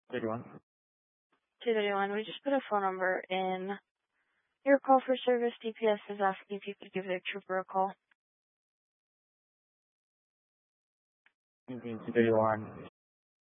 31. 231. We just put a phone number in your call for service. DPS is asking if you could give the trooper a call. 231.